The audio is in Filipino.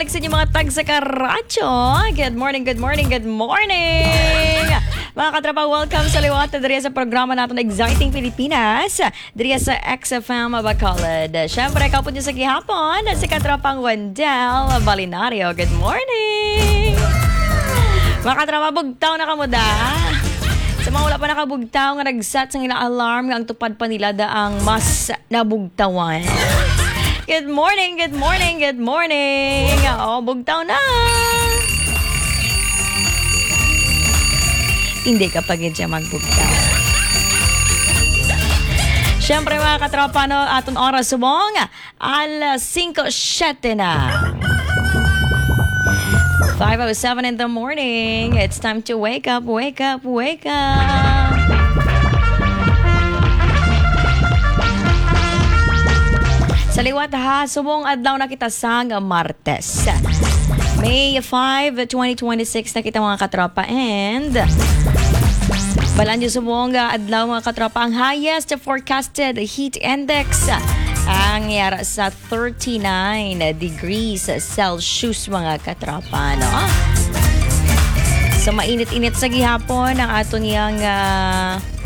balik sa inyo mga tag sa Karacho. Good morning, good morning, good morning! Mga katrapa, welcome sa Liwata diri sa programa natin Exciting Pilipinas diri sa XFM Bacolod. Siyempre, kapon nyo sa gihapon si katrapang Wendell Balinario. Good morning! Mga katrapa, bugtaw na kamuda. Sa mga wala pa nakabugtaw nga nag-set sa ilang alarm nga ang tupad pa nila daang mas nabugtawan. Good morning, good morning, good morning. Oh, bugtaw na. Hindi ka pa gid siya magbugtaw. Siyempre mga katropa, no, aton oras subong alas 5:07 na. 5:07 in the morning. It's time to wake up, wake up, wake up. Sa liwat ha, subong adlaw na kita sang Martes. May 5, 2026 na kita mga katropa, and balan nyo subong adlaw mga katropa ang highest forecasted heat index ang yara sa 39 degrees Celsius mga katropa, no? So mainit-init sa gihapon ang ato niyang